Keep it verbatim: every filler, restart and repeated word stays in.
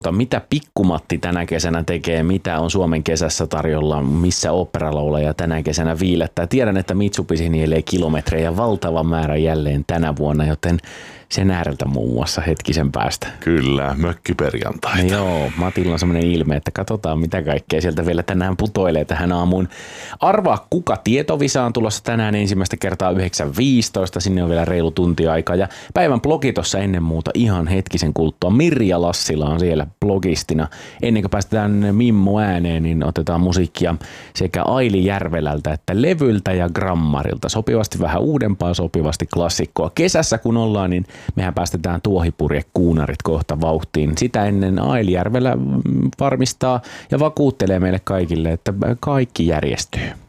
Mitä Pikkumatti tänä kesänä tekee, mitä on Suomen kesässä tarjolla, missä oopperalauleja tänä kesänä viilettää. Tiedän, että Mitsubishi nielee kilometrejä valtava määrä jälleen tänä vuonna, joten sen ääreltä muun muassa hetkisen päästä. Kyllä, mökkiperjantaita. Joo, Matilla on semmoinen ilme, että katsotaan mitä kaikkea sieltä vielä tänään putoilee tähän aamuun. Arvaa kuka tietovisa on tulossa tänään ensimmäistä kertaa yhdeksän viisitoista, sinne on vielä reilu tunti aikaa. Ja päivän blogi tuossa ennen muuta ihan hetkisen kuluttua. Mirja Lassila on siellä blogistina. Ennen kuin päästetään Mimmu ääneen, niin otetaan musiikkia sekä Aili Järvelältä että Levyltä ja Grammarilta. Sopivasti vähän uudempaa, sopivasti klassikkoa. Kesässä kun ollaan, niin mehän päästetään tuohipurjekuunarit kohta vauhtiin. Sitä ennen Aili Järvelä varmistaa ja vakuuttelee meille kaikille, että kaikki järjestyy.